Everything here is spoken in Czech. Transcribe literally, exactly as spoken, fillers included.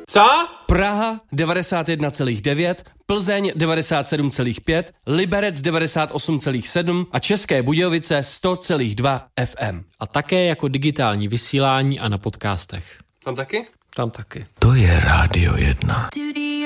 Co? Praha devadesát jedna celá devět, Plzeň devadesát sedm celá pět, Liberec devadesát osm celá sedm a České Budějovice sto celá dva F M. A také jako digitální vysílání a na podcastech. Tam taky? Tam taky. To je Rádio jedna.